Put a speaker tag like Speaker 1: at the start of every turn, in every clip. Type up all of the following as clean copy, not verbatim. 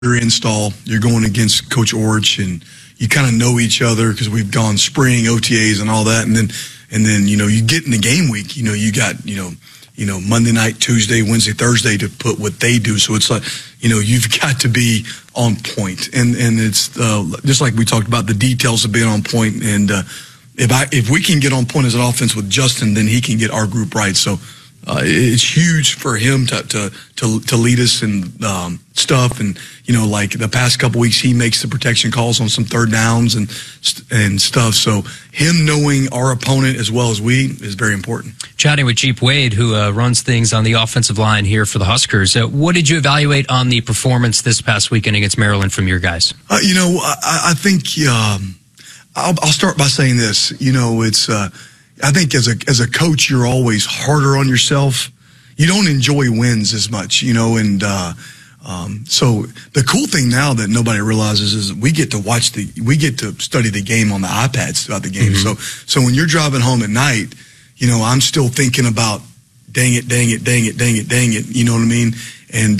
Speaker 1: install. You're going against Coach Orch, and you kind of know each other because we've gone spring OTAs and all that, and then you get in the game week. You got Monday night, Tuesday, Wednesday, Thursday to put what they do. So it's like you've got to be on point, and it's just like we talked about the details of being on point. And if we can get on point as an offense with Justin, then he can get our group right. So. It's huge for him to lead us and stuff, and like the past couple weeks, he makes the protection calls on some third downs and stuff. So him knowing our opponent as well as we is very important.
Speaker 2: Chatting with Jeep Wade, who runs things on the offensive line here for the Huskers. What did you evaluate on the performance this past weekend against Maryland from your guys?
Speaker 1: I think I'll start by saying this. It's. I think as a coach, you're always harder on yourself. You don't enjoy wins as much, and so the cool thing now that nobody realizes is we get to study the game on the iPads throughout the game.
Speaker 2: Mm-hmm.
Speaker 1: So when you're driving home at night, I'm still thinking about dang it. You know what I mean? And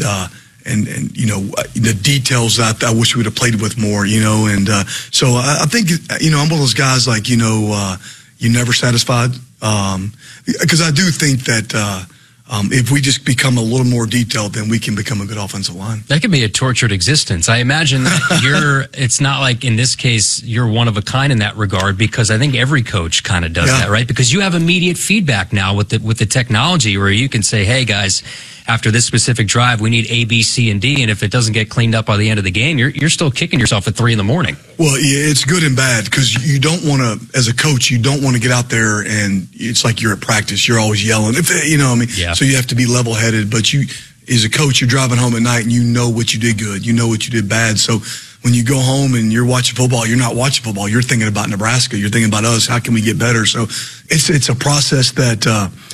Speaker 1: the details that I wish we would have played with more. So I think I'm one of those guys like you're never satisfied, because I do think that if we just become a little more detailed, then we can become a good offensive line.
Speaker 2: That could be a tortured existence. I imagine that it's not like in this case you're one of a kind in that regard, because I think every coach kind of does that, right? Because you have immediate feedback now with the technology where you can say, hey guys, after this specific drive, we need A, B, C, and D, and if it doesn't get cleaned up by the end of the game, you're still kicking yourself at 3 a.m. Well,
Speaker 1: yeah, it's good and bad, because you don't want to, as a coach, you don't want to get out there and it's like you're at practice. You're always yelling,
Speaker 2: Yeah.
Speaker 1: So you have to be level-headed, but you, as a coach, you're driving home at night and you know what you did good, you know what you did bad. So when you go home and you're watching football, you're not watching football. You're thinking about Nebraska. You're thinking about us. How can we get better? So it's a process that,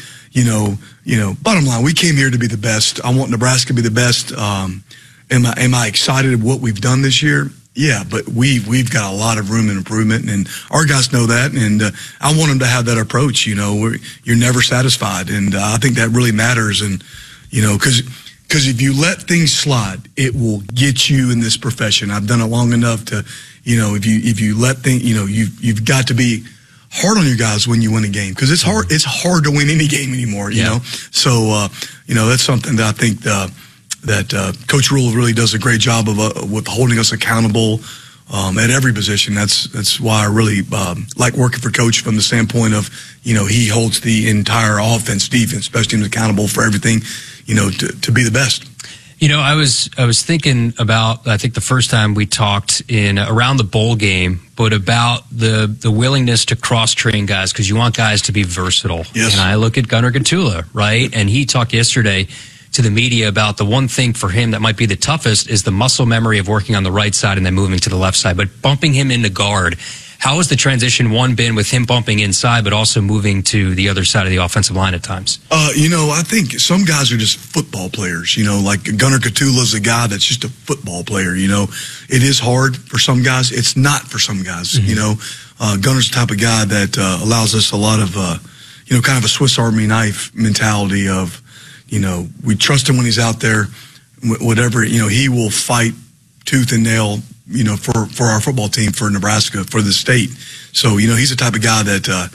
Speaker 1: bottom line, we came here to be the best. I want Nebraska to be the best. Am I excited at what we've done this year? Yeah, but we've got a lot of room and improvement, and our guys know that. And I want them to have that approach. You're never satisfied, and I think that really matters. And because if you let things slide, it will get you in this profession. I've done it long enough to, if you let things, you've got to be hard on your guys when you win a game, because it's hard. It's hard to win any game anymore. You know, so that's something that I think that Coach Rhule really does a great job of with holding us accountable at every position. That's why I really like working for Coach from the standpoint of he holds the entire offense, defense, special teams accountable for everything. To be the best.
Speaker 2: I was thinking about, I think the first time we talked around the bowl game, but about the willingness to cross-train guys, because you want guys to be versatile.
Speaker 1: Yes.
Speaker 2: And I look at Gunnar Gatula, right? And he talked yesterday to the media about the one thing for him that might be the toughest is the muscle memory of working on the right side and then moving to the left side, but bumping him into guard. How has the transition been with him bumping inside, but also moving to the other side of the offensive line at times?
Speaker 1: I think some guys are just football players. Like Gunnar Gatula is a guy that's just a football player. It is hard for some guys. It's not for some guys. Mm-hmm. Gunnar's the type of guy that allows us a lot of, kind of a Swiss Army knife mentality of, we trust him when he's out there. Whatever, he will fight tooth and nail. For our football team, for Nebraska, for the state. So, he's the type of guy that,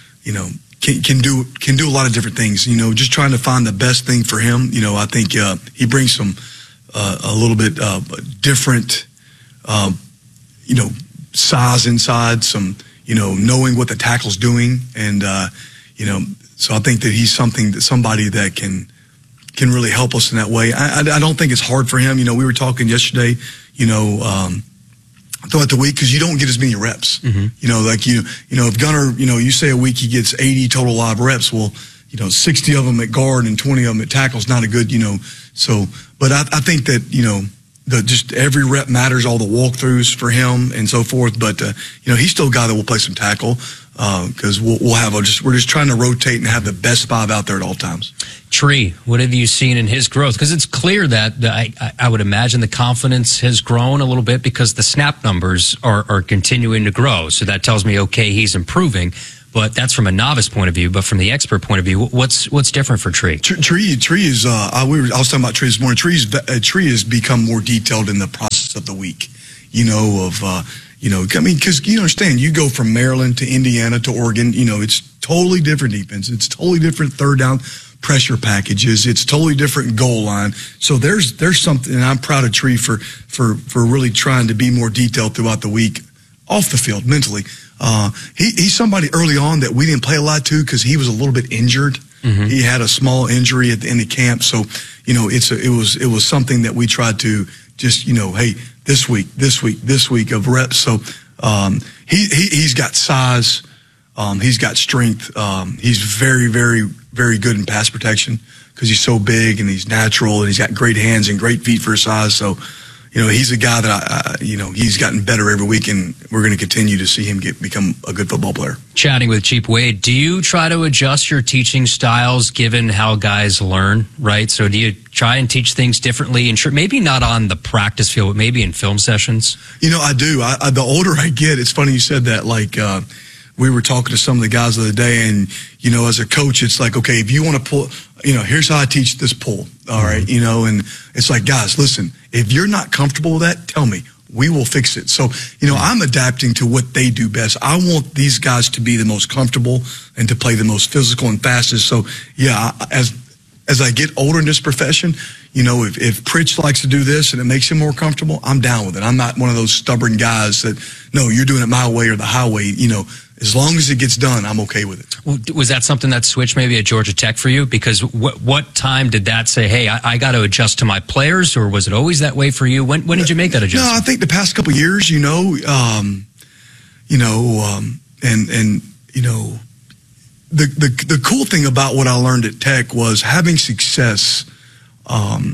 Speaker 1: can do a lot of different things. Just trying to find the best thing for him. I think he brings some a little bit different, size inside. Some, knowing what the tackle's doing, and so I think that he's somebody that can really help us in that way. I don't think it's hard for him. We were talking yesterday. Throughout the week, because you don't get as many reps. Mm-hmm. If Gunnar, you say a week he gets 80 total live reps, well, 60 of them at guard and 20 of them at tackle is not a good, so, but I think that, just every rep matters, all the walkthroughs for him and so forth, but, he's still a guy that will play some tackle, because we're just trying to rotate and have the best 5 out there at all times.
Speaker 2: Tree, what have you seen in his growth? Because it's clear that I would imagine the confidence has grown a little bit because the snap numbers are continuing to grow. So that tells me, okay, he's improving. but that's from a novice point of view. But from the expert point of view, what's different for Tree?
Speaker 1: Tree is. I was talking about Tree this morning. Tree has become more detailed in the process of the week. I mean, because you understand, you go from Maryland to Indiana to Oregon. It's totally different defense. It's totally different third down pressure packages. It's totally different goal line. So there's something, and I'm proud of Tree for really trying to be more detailed throughout the week, off the field, mentally. He's somebody early on that we didn't play a lot to because he was a little bit injured. Mm-hmm. He had a small injury at the end of camp, so it was something that we tried to just hey, this week of reps. So he's got size, he's got strength, he's very, very, very good in pass protection because he's so big and he's natural and he's got great hands and great feet for his size. So he's a guy that he's gotten better every week, and we're going to continue to see him become a good football player.
Speaker 2: Chatting with Cheap Wade, do you try to adjust your teaching styles given how guys learn, right? So do you try and teach things differently? And maybe not on the practice field, but maybe in film sessions? I do. The older I get, it's funny you said that, we were talking to some of the guys the other day, and, as a coach, it's like, okay, if you want to pull, here's how I teach this pull. All right. And it's like, guys, listen, if you're not comfortable with that, tell me. We will fix it. So, I'm adapting to what they do best. I want these guys to be the most comfortable and to play the most physical and fastest. So, yeah, as I get older in this profession, if Pritch likes to do this and it makes him more comfortable, I'm down with it. I'm not one of those stubborn guys that, no, you're doing it my way or the highway. As long as it gets done, I'm okay with it. Well, was that something that switched maybe at Georgia Tech for you? Because what time did that say, hey, I got to adjust to my players, or was it always that way for you? When did you make that adjustment?
Speaker 1: No, I think the past couple of years, the cool thing about what I learned at Tech was having success, and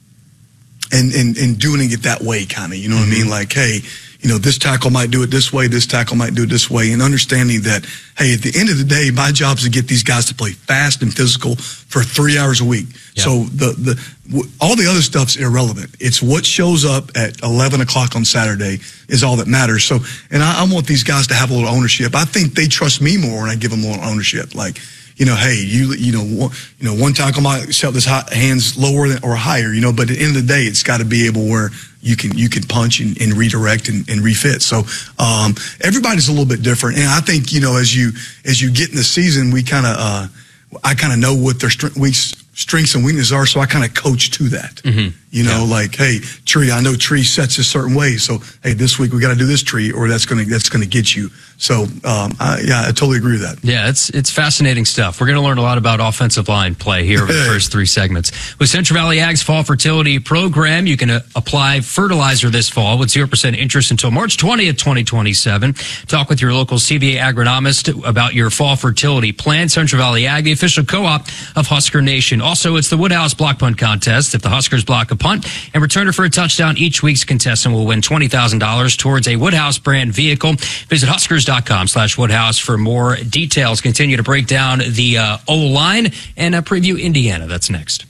Speaker 1: doing it that way, kind of, what I mean? Like, hey, this tackle might do it this way, this tackle might do it this way, and understanding that, hey, at the end of the day, my job is to get these guys to play fast and physical for 3 hours a week. Yeah. So all the other stuff's irrelevant. It's what shows up at 11 o'clock on Saturday is all that matters. So, and I want these guys to have a little ownership. I think they trust me more when I give them a little ownership. Like, hey, one tackle might set his hands lower or higher, but at the end of the day, it's got to be able where you can punch and redirect and refit. So everybody's a little bit different, and I think as you get in the season, I kind of know what their strengths and weaknesses are, so I kind of coach to that. Mm-hmm. Like, hey, Tree, I know Tree sets a certain way, so hey, this week we got to do this, Tree, or that's gonna get you. So I totally agree with that.
Speaker 2: Yeah, it's fascinating stuff. We're going to learn a lot about offensive line play here over the first three segments. With Central Valley Ag's Fall Fertility Program, you can apply fertilizer this fall with 0% interest until March 20th, 2027. Talk with your local CVA agronomist about your fall fertility plan. Central Valley Ag, the official co-op of Husker Nation. Also, it's the Woodhouse Block Punt Contest. If the Huskers block a punt and return it for a touchdown, each week's contestant will win $20,000 towards a Woodhouse brand vehicle. Visit Huskers.com/Woodhouse for more details. Continue to break down the O-line and preview Indiana. That's next.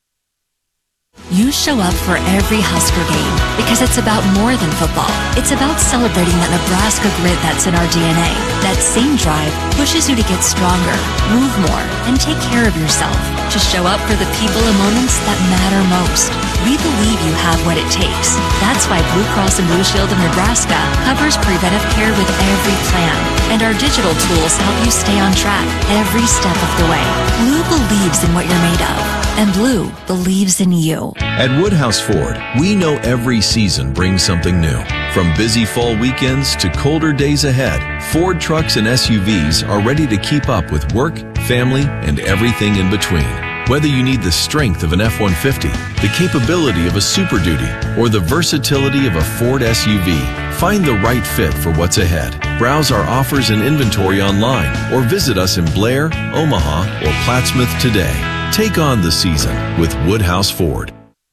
Speaker 3: You show up for every Husker game because it's about more than football. It's about celebrating that Nebraska grit that's in our DNA. That same drive pushes you to get stronger, move more, and take care of yourself. To show up for the people and moments that matter most. We believe you have what it takes. That's why Blue Cross and Blue Shield of Nebraska covers preventive care with every plan. And our digital tools help you stay on track every step of the way. Blue believes in what you're made of. And Blue believes in you.
Speaker 4: At Woodhouse Ford, we know every season brings something new. From busy fall weekends to colder days ahead, Ford trucks and SUVs are ready to keep up with work, family, and everything in between. Whether you need the strength of an F-150, the capability of a Super Duty, or the versatility of a Ford SUV, find the right fit for what's ahead. Browse our offers and inventory online or visit us in Blair, Omaha, or Plattsmouth today. Take on the season with Woodhouse Ford.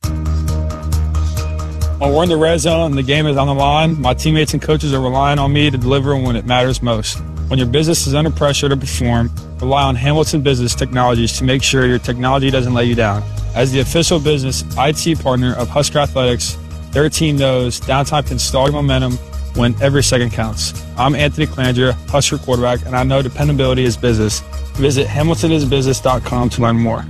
Speaker 5: When we're in the red zone and the game is on the line, my teammates and coaches are relying on me to deliver when it matters most. When your business is under pressure to perform, rely on Hamilton Business Technologies to make sure your technology doesn't let you down. As the official business IT partner of Husker Athletics, their team knows downtime can stall your momentum when every second counts. I'm Anthony Calandria, Husker quarterback, and I know dependability is business. Visit HamiltonIsBusiness.com to learn more.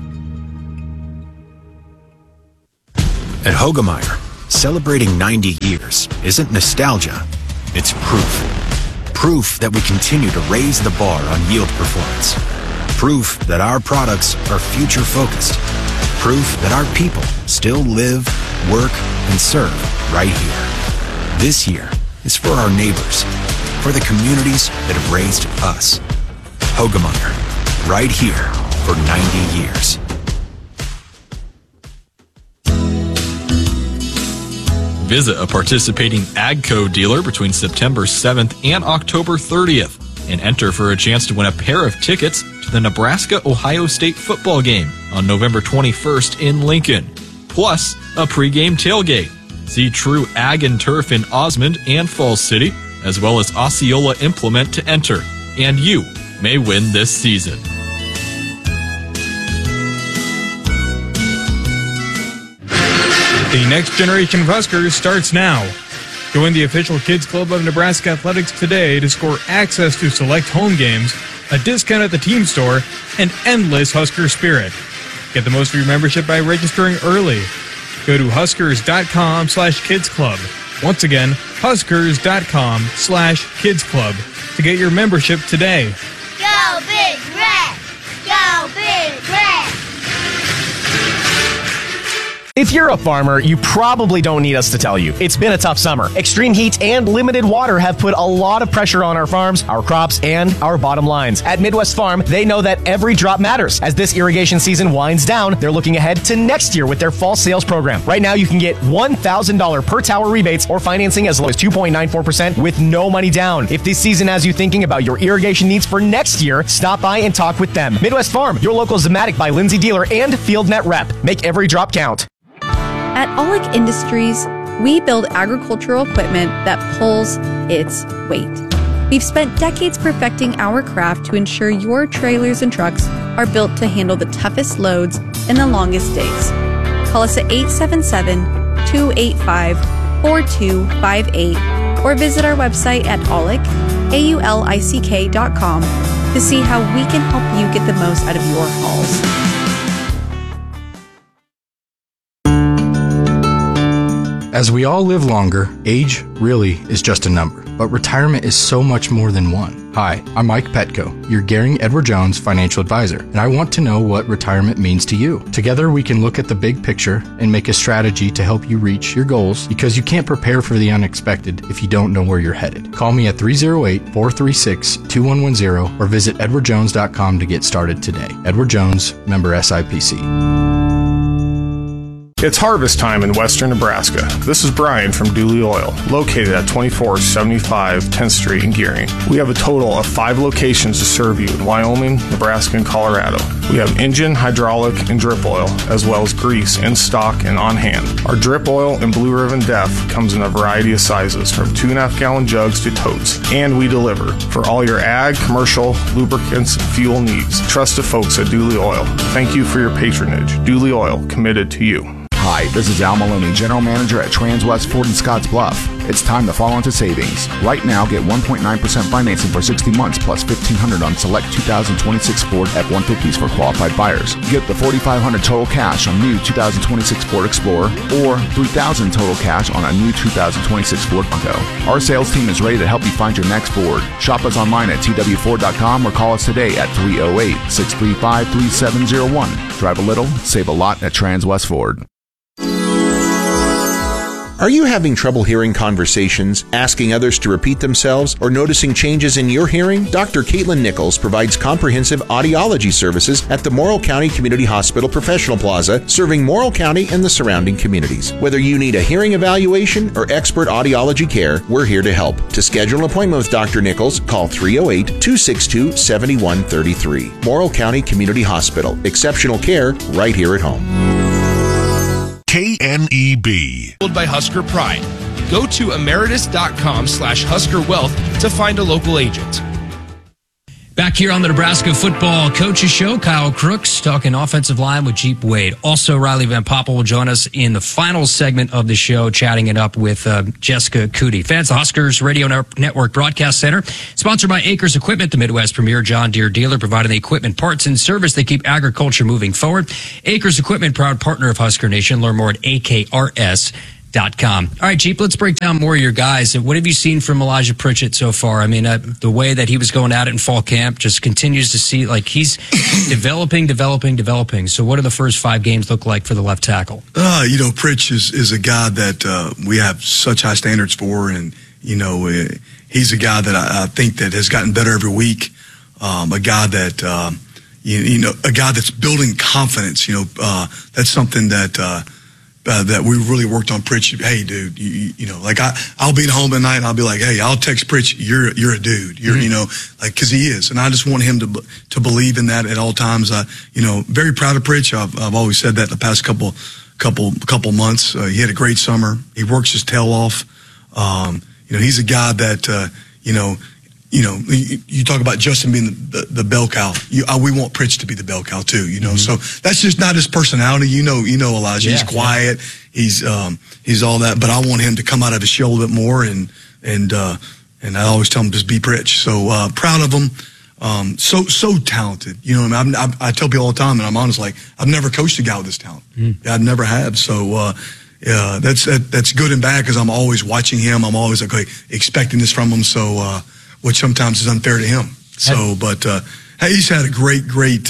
Speaker 6: At Hoegemeyer, celebrating 90 years isn't nostalgia, it's proof. Proof that we continue to raise the bar on yield performance. Proof that our products are future-focused. Proof that our people still live, work, and serve right here. This year is for our neighbors, for the communities that have raised us. Hoegemeyer, right here for 90 years.
Speaker 7: Visit a participating AGCO dealer between September 7th and October 30th and enter for a chance to win a pair of tickets to the Nebraska-Ohio State football game on November 21st in Lincoln, plus a pregame tailgate. See True Ag and Turf in Osmond and Falls City, as well as Osceola Implement to enter, and you may win this season.
Speaker 5: The next generation of Huskers starts now. Join the official Kids Club of Nebraska Athletics today to score access to select home games, a discount at the team store, and endless Husker spirit. Get the most of your membership by registering early. Go to huskers.com/kidsclub. Once again, huskers.com/kidsclub to get your membership today.
Speaker 8: Go Big Red! Go Big Red!
Speaker 9: If you're a farmer, you probably don't need us to tell you. It's been a tough summer. Extreme heat and limited water have put a lot of pressure on our farms, our crops, and our bottom lines. At Midwest Farm, they know that every drop matters. As this irrigation season winds down, they're looking ahead to next year with their fall sales program. Right now, you can get $1,000 per tower rebates or financing as low as 2.94% with no money down. If this season has you thinking about your irrigation needs for next year, stop by and talk with them. Midwest Farm, your local Zematic by Lindsay dealer and FieldNet rep. Make every drop count.
Speaker 10: At Aulick Industries, we build agricultural equipment that pulls its weight. We've spent decades perfecting our craft to ensure your trailers and trucks are built to handle the toughest loads and the longest days. Call us at 877-285-4258 or visit our website at aulick.com to see how we can help you get the most out of your hauls.
Speaker 11: As we all live longer, age really is just a number, but retirement is so much more than one. Hi, I'm Mike Petco, your Gehring Edward Jones financial advisor, and I want to know what retirement means to you. Together, we can look at the big picture and make a strategy to help you reach your goals, because you can't prepare for the unexpected if you don't know where you're headed. Call me at 308-436-2110 or visit edwardjones.com to get started today. Edward Jones, member SIPC.
Speaker 12: It's harvest time in western Nebraska. This is Brian from Dooley Oil, located at 2475 10th Street in Gehring. We have a total of 5 locations to serve you in Wyoming, Nebraska, and Colorado. We have engine, hydraulic, and drip oil, as well as grease in stock and on hand. Our drip oil and Blue Ribbon Def comes in a variety of sizes, from 2.5 gallon jugs to totes, and we deliver for all your ag, commercial, lubricants, and fuel needs. Trust the folks at Dooley Oil. Thank you for your patronage. Dooley Oil, committed to you.
Speaker 13: Hi, this is Al Maloney, General Manager at Transwest Ford in Scotts Bluff. It's time to fall into savings. Right now, get 1.9% financing for 60 months plus $1,500 on select 2026 Ford F-150s for qualified buyers. Get the $4,500 total cash on new 2026 Ford Explorer or $3,000 total cash on a new 2026 Ford Bronco. Our sales team is ready to help you find your next Ford. Shop us online at twford.com or call us today at 308-635-3701. Drive a little, save a lot at Transwest Ford.
Speaker 14: Are you having trouble hearing conversations, asking others to repeat themselves, or noticing changes in your hearing? Dr. Caitlin Nichols provides comprehensive audiology services at the Morrill County Community Hospital Professional Plaza, serving Morrill County and the surrounding communities. Whether you need a hearing evaluation or expert audiology care, we're here to help. To schedule an appointment with Dr. Nichols, call 308-262-7133. Morrill County Community Hospital. Exceptional care right here at home.
Speaker 15: KNEB. By Husker Pride. Go to emeritus.com/HuskerWealth to find a local agent.
Speaker 2: Back here on the Nebraska Football Coaches Show, Kyle Crooks talking offensive line with Jeep Wade. Also, Riley Van Poppel will join us in the final segment of the show, chatting it up with Jessica Cootie. Fans, the Huskers Radio Network Broadcast Center, sponsored by Acres Equipment, the Midwest premier John Deere dealer, providing the equipment, parts, and service that keep agriculture moving forward. Acres Equipment, proud partner of Husker Nation. Learn more at akrs.com. All right, Jeep, let's break down more of your guys. What have you seen from Elijah Pritchett so far? I mean, the way that he was going at it in fall camp just continues to see, like, he's developing. So what do the first 5 games look like for the left tackle?
Speaker 1: Pritch is a guy that we have such high standards for, and, he's a guy that I think that has gotten better every week, a guy that, a guy that's building confidence. That's something that we really worked on. Pritch, hey, dude, I'll be at home at night and I'll be like, hey, I'll text Pritch, you're a dude, because he is, and I just want him to believe in that at all times. Very proud of Pritch. I've always said that the past couple months. He had a great summer. He works his tail off. He's a guy that you talk about Justin being the bell cow. We want Pritch to be the bell cow too, So that's just not his personality. Elijah. He's quiet. He's all that. But I want him to come out of his shell a little bit more, and I always tell him just be Pritch. So proud of him. So talented. I tell people all the time, and I'm honest, like, I've never coached a guy with this talent. I never have. So that's good and bad, because I'm always watching him. I'm always expecting this from him. So. Which sometimes is unfair to him. So, but hey, he's had a great.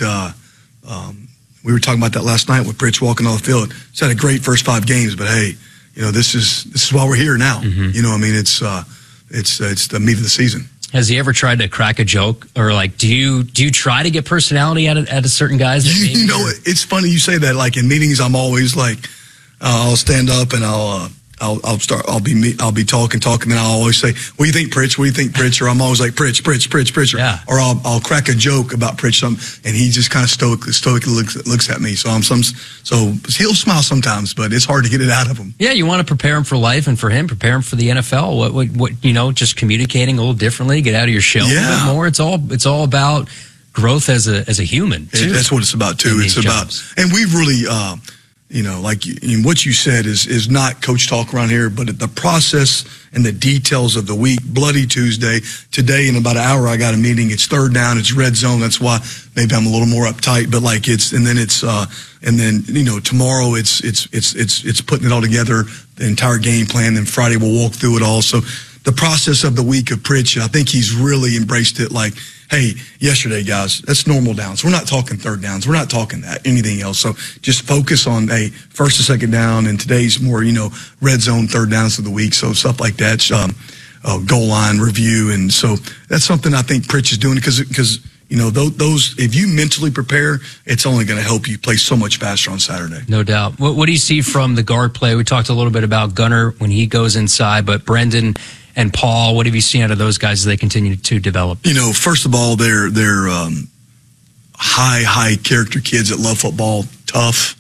Speaker 1: We were talking about that last night with Pritch walking off the field. He's had a great first 5 games, but hey, this is why we're here now. It's the meat of the season.
Speaker 2: Has he ever tried to crack a joke, or do you try to get personality out of certain guys?
Speaker 1: It's funny you say that. Like in meetings, I'm always like, I'll stand up and I'll be talking, and then I'll always say, what do you think, Pritch? What do you think, Pritch? Or I'm always like, Pritch.
Speaker 2: Yeah.
Speaker 1: Or I'll crack a joke about Pritch, and he just kind of stoically looks at me. So he'll smile sometimes, but it's hard to get it out of him.
Speaker 2: Yeah, you want to prepare him for life, and for him, prepare him for the NFL. What just communicating a little differently, get out of your shell a little bit more. It's all about growth as a human too.
Speaker 1: That's what it's about too. It's about, and we've really. What you said is not coach talk around here, but the process and the details of the week. Bloody Tuesday. Today, in about an hour, I got a meeting. It's 3rd down. It's red zone. That's why maybe I'm a little more uptight, but tomorrow it's putting it all together, the entire game plan. Then Friday we'll walk through it all. So the process of the week of Pritch, I think he's really embraced it. Like, hey, yesterday, guys, that's normal downs. We're not talking 3rd downs. We're not talking anything else. So just focus on, first and 2nd down, and today's more, red zone 3rd downs of the week. So stuff like that, goal line review. And so that's something I think Pritch is doing, because those, if you mentally prepare, it's only going to help you play so much faster on Saturday.
Speaker 2: No doubt. What do you see from the guard play? We talked a little bit about Gunner when he goes inside, but Brendan and Paul, what have you seen out of those guys as they continue to develop?
Speaker 1: First of all, they're high character kids that love football, tough.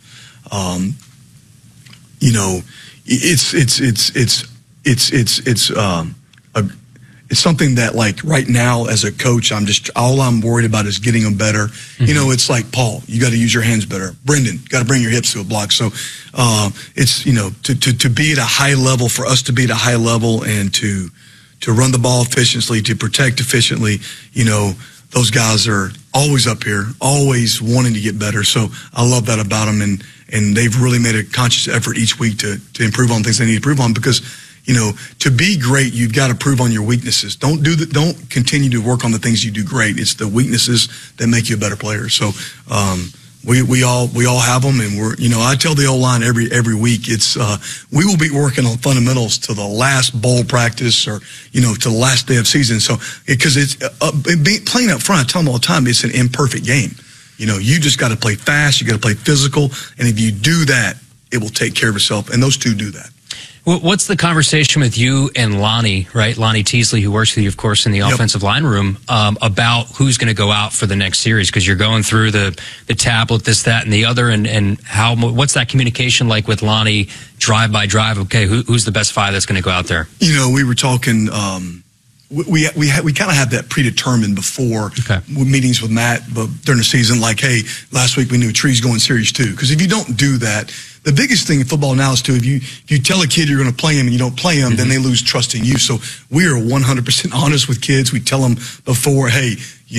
Speaker 1: It's something that, like, right now as a coach, all I'm worried about is getting them better. Mm-hmm. It's like, Paul, you got to use your hands better. Brendan, got to bring your hips to a block. So it's, to be at a high level, for us to be at a high level, and to run the ball efficiently, to protect efficiently, those guys are always up here, always wanting to get better. So I love that about them, and they've really made a conscious effort each week to improve on things they need to improve on, because to be great, you've got to prove on your weaknesses. Don't continue to work on the things you do great. It's the weaknesses that make you a better player. So, we all have them, and I tell the O-line every week, it's, we will be working on fundamentals to the last bowl practice, or, to the last day of season. So, because it's, playing up front, I tell them all the time, it's an imperfect game. You just got to play fast, you got to play physical, and if you do that, it will take care of itself, and those two do that.
Speaker 2: What's the conversation with you and Lonnie, right? Lonnie Teasley, who works with you, of course, in the offensive line room, about who's going to go out for the next series? Because you're going through the tablet, this, that, and the other, and what's that communication like with Lonnie, drive by drive? Okay, who's the best 5 that's going to go out there?
Speaker 1: We were talking we kind of have that predetermined before with meetings with Matt during the season. Like, hey, last week we knew Tree's going Series 2. Because if you don't do that, the biggest thing in football now is if you tell a kid you're going to play him and you don't play him, then they lose trust in you. So we are 100% honest with kids. We tell them before, hey,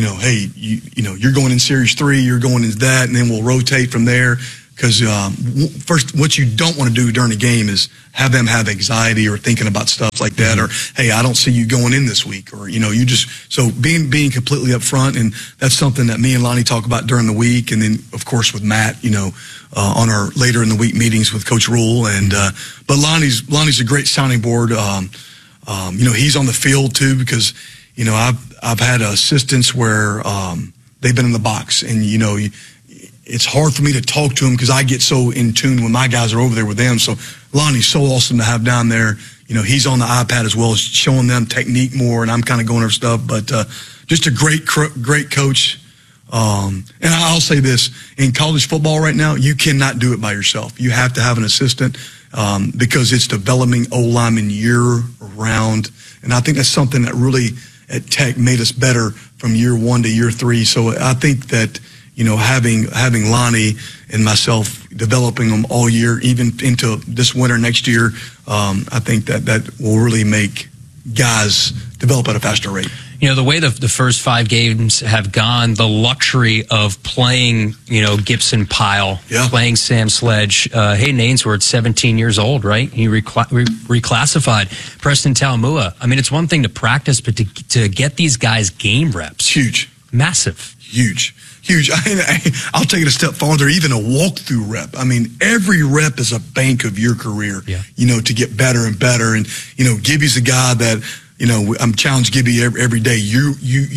Speaker 1: you're going in Series 3, you're going into that, and then we'll rotate from there. Because first, what you don't want to do during a game is have them have anxiety or thinking about stuff like that, or hey, I don't see you going in this week, or so being completely upfront, and that's something that me and Lonnie talk about during the week, and then of course with Matt, on our later in the week meetings with Coach Rule, and but Lonnie's a great sounding board. He's on the field too, because I've had assistants where they've been in the box, and it's hard for me to talk to him because I get so in tune when my guys are over there with them. So Lonnie's so awesome to have down there. He's on the iPad as well, showing them technique more, and I'm kind of going over stuff. But just a great coach. And I'll say this, in college football right now, you cannot do it by yourself. You have to have an assistant because it's developing O-linemen year-round. And I think that's something that really at Tech made us better from year 1 to year 3. So I think that having Lonnie and myself developing them all year, even into this winter next year, I think that will really make guys develop at a faster rate.
Speaker 2: The way the first 5 games have gone, the luxury of playing, Gibson Pyle, playing Sam Sledge, Hayden Ainsworth, 17 years old, right? He reclassified. Preston Taumua. I mean, it's one thing to practice, but to get these guys game reps.
Speaker 1: Huge.
Speaker 2: Massive.
Speaker 1: Huge. I'll take it a step farther, even a walkthrough rep. I mean, every rep is a bank of your career, to get better and better. And, Gibby's a guy that, I'm challenged Gibby every day. You're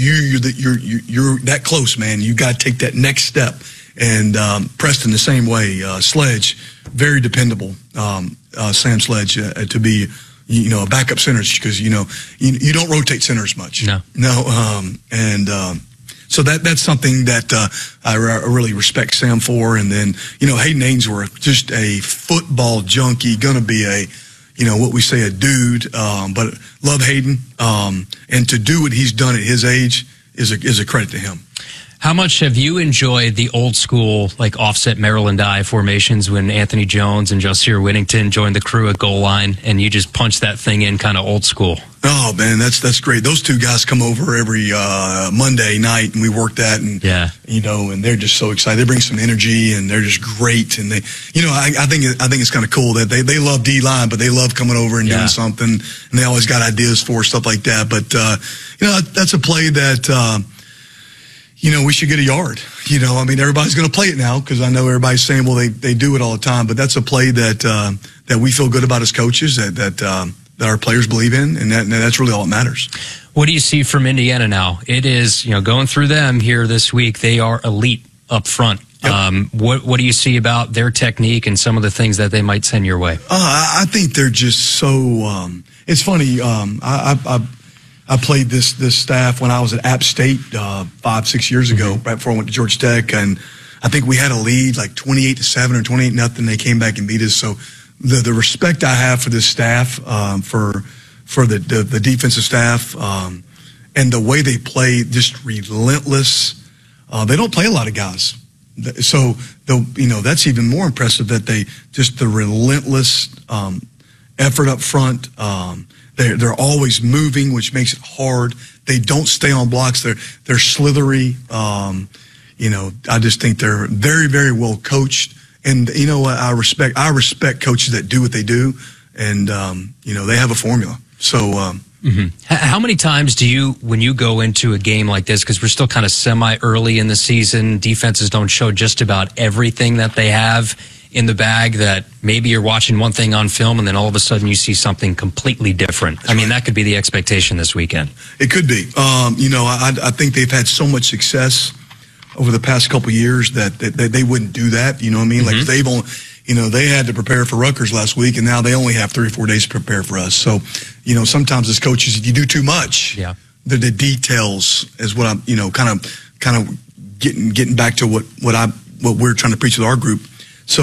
Speaker 1: that close, man. You got to take that next step. And Preston the same way. Sledge, very dependable. Sam Sledge to be, a backup center because you don't rotate centers much. No. So that's something that I really respect Sam for. And then, Hayden Ainsworth, just a football junkie, going to be what we say, a dude. But love Hayden. And to do what he's done at his age is a credit to him.
Speaker 2: How much have you enjoyed the old school, like offset Maryland I formations when Anthony Jones and Josiah Whittington joined the crew at goal line and you just punch that thing in kind of old school?
Speaker 1: Oh man, that's great. Those two guys come over every Monday night and we work that, and and they're just so excited. They bring some energy and they're just great. And they, I think it's kind of cool that they love D-line, but they love coming over and doing something, and they always got ideas for stuff like that. But that's a play that. We should get a yard. Everybody's going to play it now because I know everybody's saying, well, they do it all the time. But that's a play that we feel good about as coaches, that our players believe in, and that's really all that matters.
Speaker 2: What do you see from Indiana now? It is, going through them here this week, they are elite up front. Yep. What do you see about their technique and some of the things that they might send your way?
Speaker 1: I think they're just so it's funny. I played this staff when I was at App State 5-6 years ago, right before I went to Georgia Tech, and I think we had a lead like 28-7 or 28-0. They came back and beat us. So the respect I have for this staff, for the defensive staff, and the way they play, just relentless. They don't play a lot of guys, so that's even more impressive. That they just the relentless effort up front. They're always moving, which makes it hard. They don't stay on blocks. They're slithery. I just think they're very, very well coached. And I respect coaches that do what they do, and they have a formula. So.
Speaker 2: How many times do you, when you go into a game like this, because we're still kind of semi-early in the season, defenses don't show just about everything that they have in the bag, that maybe you're watching one thing on film and then all of a sudden you see something completely different? That's right. That could be the expectation this weekend.
Speaker 1: It could be. I think they've had so much success over the past couple of years that they wouldn't do that. You know what I mean? Like they've only, they had to prepare for Rutgers last week, and now they only have 3 or 4 days to prepare for us. So, sometimes as coaches, if you do too much, the details is what I'm, kind of getting back to what we're trying to preach with our group. So,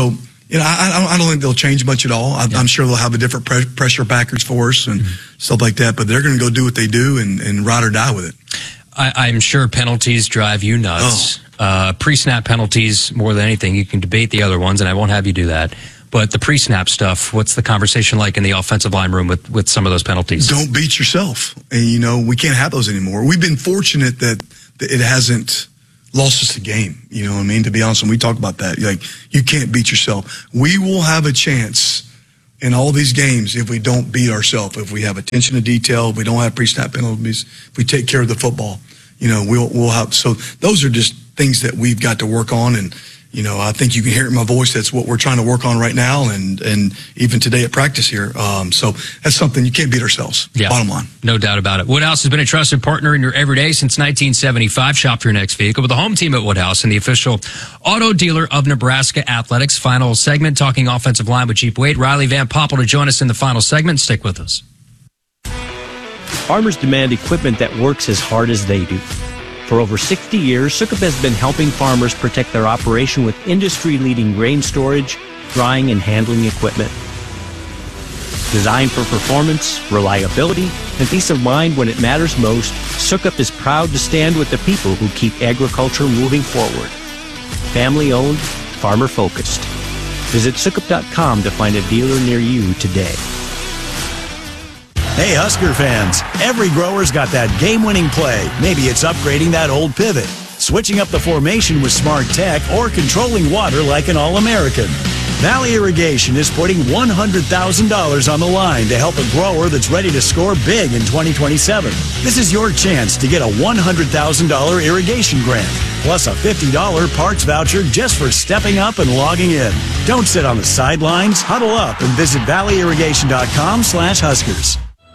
Speaker 1: I don't think they'll change much at all. I'm sure they'll have a different pressure package for us and stuff like that, but they're going to go do what they do and ride or die with it.
Speaker 2: I'm sure penalties drive you nuts. Pre-snap penalties, more than anything. You can debate the other ones, and I won't have you do that. But the pre-snap stuff, what's the conversation like in the offensive line room with some of those penalties?
Speaker 1: Don't beat yourself. And, we can't have those anymore. We've been fortunate that it hasn't lost us the game. You know what I mean? To be honest, when we talk about that, you can't beat yourself. We will have a chance in all these games if we don't beat ourselves, if we have attention to detail, if we don't have pre-snap penalties, if we take care of the football, we'll have. So those are just things that we've got to work on. And, I think you can hear it in my voice. That's what we're trying to work on right now. And even today at practice here. So that's something you can't beat ourselves.
Speaker 2: Yeah,
Speaker 1: bottom line.
Speaker 2: No doubt about it. Woodhouse has been a trusted partner in your everyday since 1975. Shop for your next vehicle with the home team at Woodhouse and the official auto dealer of Nebraska Athletics. Final segment, talking offensive line with Jeep Wade. Riley Van Poppel to join us in the final segment. Stick with us.
Speaker 16: Farmers demand equipment that works as hard as they do. For over 60 years, Sukup has been helping farmers protect their operation with industry-leading grain storage, drying, and handling equipment. Designed for performance, reliability, and peace of mind when it matters most, Sukup is proud to stand with the people who keep agriculture moving forward. Family-owned, farmer-focused. Visit Sukup.com to find a dealer near you today.
Speaker 17: Hey, Husker fans, every grower's got that game-winning play. Maybe it's upgrading that old pivot, switching up the formation with smart tech, or controlling water like an All-American. Valley Irrigation is putting $100,000 on the line to help a grower that's ready to score big in 2027. This is your chance to get a $100,000 irrigation grant, plus a $50 parts voucher just for stepping up and logging in. Don't sit on the sidelines. Huddle up and visit valleyirrigation.com/Huskers.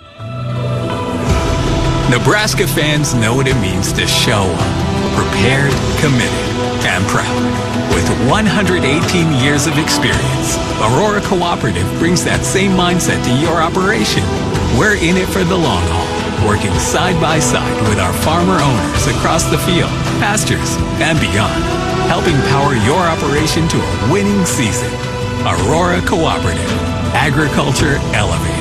Speaker 18: Nebraska fans know what it means to show up, prepared, committed, and proud. With 118 years of experience, Aurora Cooperative brings that same mindset to your operation. We're in it for the long haul, working side by side with our farmer owners across the field, pastures, and beyond, helping power your operation to a winning season. Aurora Cooperative, agriculture elevated.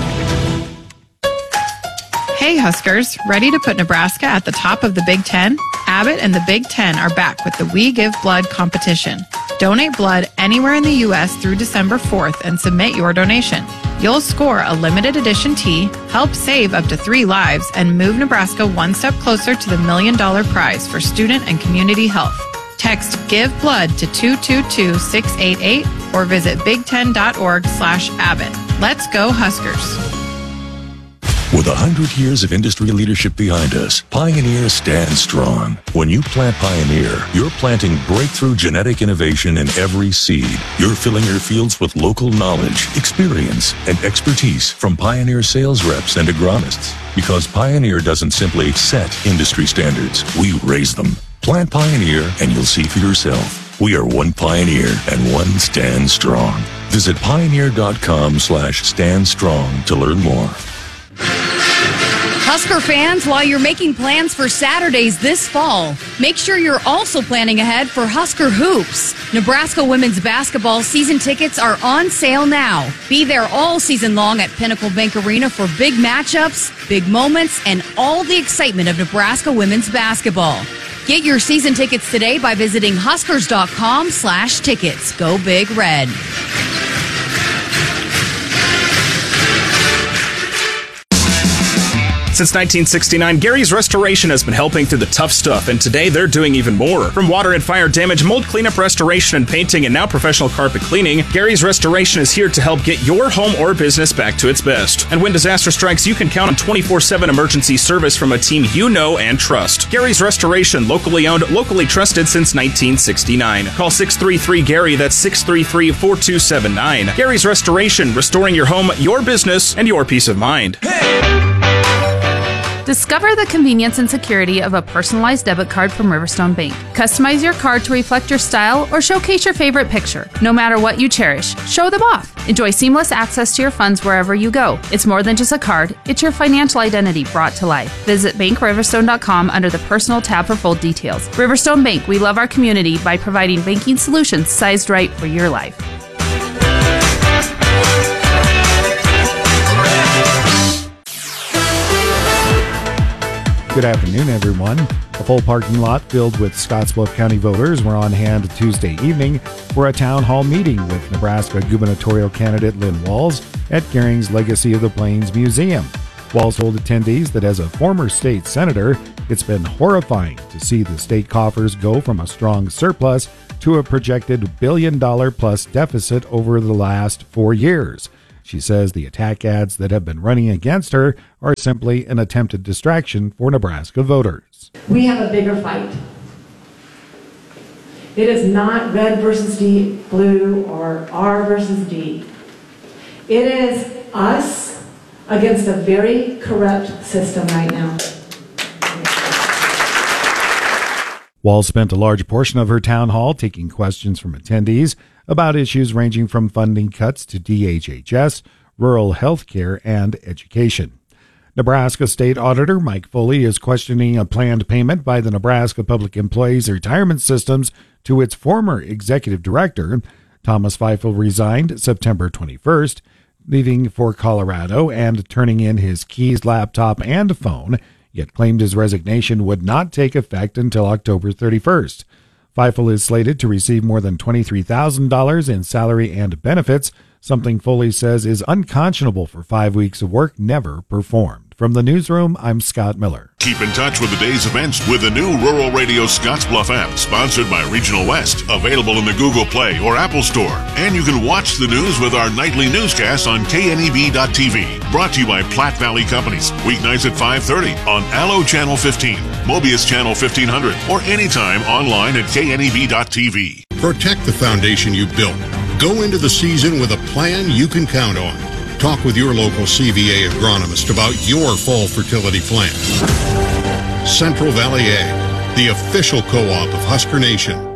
Speaker 19: Hey Huskers, ready to put Nebraska at the top of the Big Ten? Abbott and the Big Ten are back with the We Give Blood competition. Donate blood anywhere in the U.S. through December 4th and submit your donation. You'll score a limited edition tee, help save up to 3 lives, and move Nebraska one step closer to the $1 million prize for student and community health. Text Give Blood to 222-688 or visit big10.org/Abbott. Let's go Huskers.
Speaker 20: With 100 years of industry leadership behind us, Pioneer stands strong. When you plant Pioneer, you're planting breakthrough genetic innovation in every seed. You're filling your fields with local knowledge, experience, and expertise from Pioneer sales reps and agronomists. Because Pioneer doesn't simply set industry standards, we raise them. Plant Pioneer and you'll see for yourself. We are one Pioneer and one Stand Strong. Visit pioneer.com/standstrong to learn more.
Speaker 21: Husker fans, while you're making plans for Saturdays this fall, make sure you're also planning ahead for Husker Hoops. Nebraska women's basketball season tickets are on sale now. Be there all season long at Pinnacle Bank Arena for big matchups, big moments, and all the excitement of Nebraska women's basketball. Get your season tickets today by visiting huskers.com/tickets. Go Big Red.
Speaker 22: Since 1969, Gary's Restoration has been helping through the tough stuff, and today they're doing even more. From water and fire damage, mold cleanup, restoration, and painting, and now professional carpet cleaning, Gary's Restoration is here to help get your home or business back to its best. And when disaster strikes, you can count on 24/7 emergency service from a team you know and trust. Gary's Restoration, locally owned, locally trusted since 1969. Call 633-GARY, that's 633-4279. Gary's Restoration, restoring your home, your business, and your peace of mind.
Speaker 23: Discover the convenience and security of a personalized debit card from Riverstone Bank. Customize your card to reflect your style or showcase your favorite picture. No matter what you cherish, show them off. Enjoy seamless access to your funds wherever you go. It's more than just a card, it's your financial identity brought to life. Visit bankriverstone.com under the personal tab for full details. Riverstone Bank, we love our community by providing banking solutions sized right for your life.
Speaker 3: Good afternoon, everyone. A full parking lot filled with Scottsbluff County voters were on hand Tuesday evening for a town hall meeting with Nebraska gubernatorial candidate Lynn Walz at Gering's Legacy of the Plains Museum. Walz told attendees that as a former state senator, it's been horrifying to see the state coffers go from a strong surplus to a projected $1 billion-plus deficit over the last 4 years. She says the attack ads that have been running against her are simply an attempted distraction for Nebraska voters.
Speaker 4: We have a bigger fight. It is not red versus blue or R versus D. It is us against a very corrupt system right now.
Speaker 3: Walz spent a large portion of her town hall taking questions from attendees about issues ranging from funding cuts to DHHS, rural health care, and education. Nebraska State Auditor Mike Foley is questioning a planned payment by the Nebraska Public Employees Retirement Systems to its former executive director. Thomas Feifel resigned September 21st, leaving for Colorado and turning in his keys, laptop, and phone, yet claimed his resignation would not take effect until October 31st. Feifel is slated to receive more than $23,000 in salary and benefits, something Foley says is unconscionable for 5 weeks of work never performed. From the newsroom, I'm Scott Miller.
Speaker 6: Keep in touch with the day's events with the new Rural Radio Scottsbluff app, sponsored by Regional West, available in the Google Play or Apple Store. And you can watch the news with our nightly newscast on KNEB.TV. Brought to you by Platte Valley Companies, weeknights at 5:30 on Allo Channel 15, Mobius Channel 1500, or anytime online at KNEB.TV.
Speaker 24: Protect the foundation you built. Go into the season with a plan you can count on. Talk with your local CVA agronomist about your fall fertility plan. Central Valley Ag, the official co-op of Husker Nation.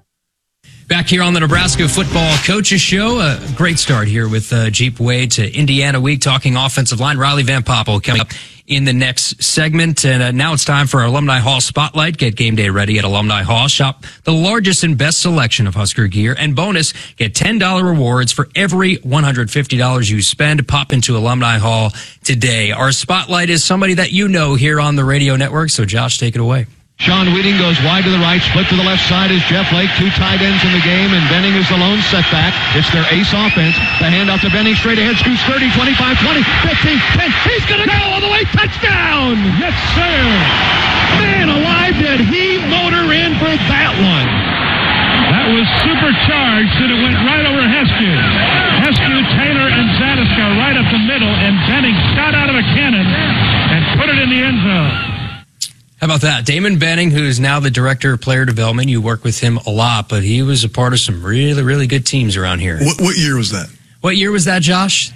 Speaker 2: Back here on the Nebraska Football Coaches Show, a great start here with Jeep Way to Indiana Week, talking offensive line. Riley Van Poppel coming up in the next segment. And now it's time for our Alumni Hall Spotlight. Get game day ready at Alumni Hall. Shop the largest and best selection of Husker gear. And bonus, get $10 rewards for every $150 you spend. Pop into Alumni Hall today. Our Spotlight is somebody that you know here on the radio network. So Josh, take it away.
Speaker 25: Sean Wheating goes wide to the right, split to the left side is Jeff Lake. Two tight ends in the game, and Benning is the lone setback. It's their ace offense. The handoff to Benning, straight ahead, scoots 30, 25, 20, 15, 10. He's going to go all the way. Touchdown! Yes, sir! Man alive, did he motor in for that one. That was supercharged, and it went right over Heskew. Heskew, Taylor, and Zadiska right up the middle, and Benning shot out of a cannon and put it in the end zone.
Speaker 2: How about that? Damon Benning, who is now the director of player development. You work with him a lot, but he was a part of some really, really good teams around here.
Speaker 1: What year was that?
Speaker 2: What year was that, Josh?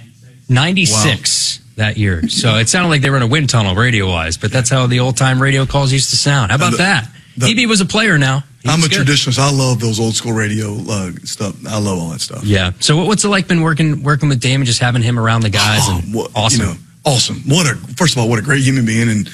Speaker 2: 96 that year. So it sounded like they were in a wind tunnel radio-wise, but that's how the old-time radio calls used to sound. How about that? DB was a player now.
Speaker 1: I'm a traditionalist. I love those old-school radio stuff. I love all that stuff.
Speaker 2: Yeah. So what's it like been working with Damon, just having him around the guys? Awesome.
Speaker 1: Awesome. First of all, what a great human being. And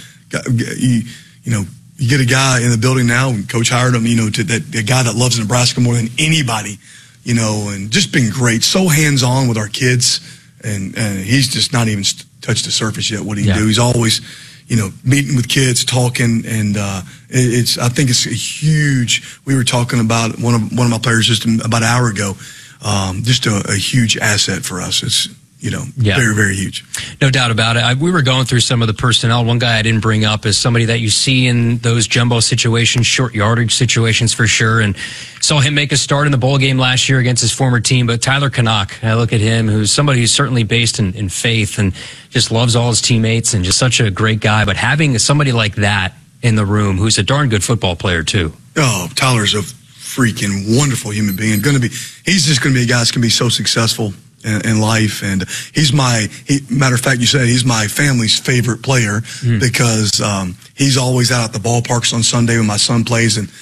Speaker 1: you get a guy in the building now, and Coach hired him, the guy that loves Nebraska more than anybody, and just been great. So hands-on with our kids, and he's just not even touched the surface yet what he do. He's always, meeting with kids, talking, and I think it's a huge, we were talking about one of my players just about an hour ago, just a huge asset for us. It's, very, very huge.
Speaker 2: No doubt about it. We were going through some of the personnel. One guy I didn't bring up is somebody that you see in those jumbo situations, short yardage situations for sure, and saw him make a start in the bowl game last year against his former team. But Tyler Canuck, I look at him, who's somebody who's certainly based in faith and just loves all his teammates and just such a great guy. But having somebody like that in the room who's a darn good football player too.
Speaker 1: Oh, Tyler's a freaking wonderful human being. He's just going to be a guy that's going to be so successful in life, and matter of fact, you said he's my family's favorite player because he's always out at the ballparks on Sunday when my son plays, and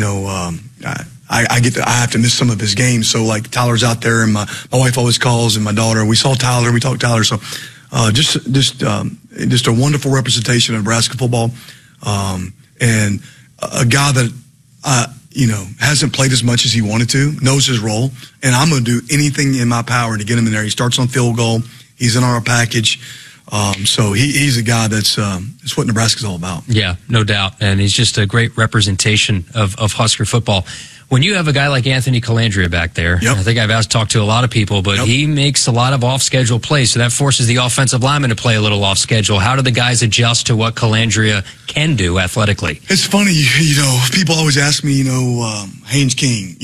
Speaker 1: I have to miss some of his games. So like Tyler's out there, and my wife always calls, and my daughter. We saw Tyler, we talked Tyler. So just a wonderful representation of Nebraska football, and a guy that hasn't played as much as he wanted to, knows his role, and I'm going to do anything in my power to get him in there. He starts on field goal. He's in our package. So he's a guy that's what Nebraska's all about.
Speaker 2: Yeah, no doubt. And he's just a great representation of Husker football. When you have a guy like Anthony Calandria back there, I think I've talked to a lot of people, but he makes a lot of off-schedule plays, so that forces the offensive lineman to play a little off-schedule. How do the guys adjust to what Calandria can do athletically?
Speaker 1: It's funny, people always ask me, Haynes King,